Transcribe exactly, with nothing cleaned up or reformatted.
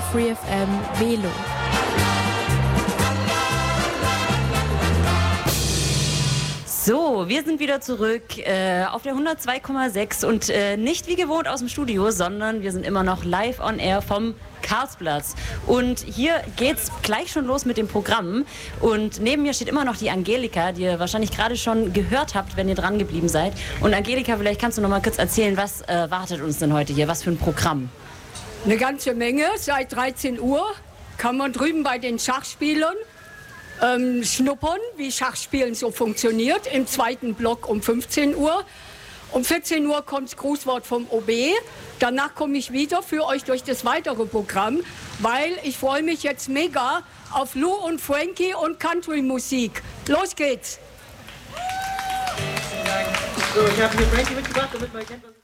Free F M Velo. So, wir sind wieder zurück äh, auf der hundertzwei Komma sechs und äh, nicht wie gewohnt aus dem Studio, sondern wir sind immer noch live on air vom Karlsplatz. Und hier geht's gleich schon los mit dem Programm. Und neben mir steht immer noch die Angelika, die ihr wahrscheinlich gerade schon gehört habt, wenn ihr dran geblieben seid. Und Angelika, vielleicht kannst du noch mal kurz erzählen, was äh, wartet uns denn heute hier? Was für ein Programm? Eine ganze Menge. Seit dreizehn Uhr kann man drüben bei den Schachspielern ähm, schnuppern, wie Schachspielen so funktioniert. Im zweiten Block um fünfzehn Uhr. Um vierzehn Uhr kommt das Grußwort vom O B. Danach komme ich wieder für euch durch das weitere Programm, weil ich freue mich jetzt mega auf Lou und Frankie und Country-Musik. Los geht's! So, ich habe hier Frankie mitgebracht, damit man kennt, was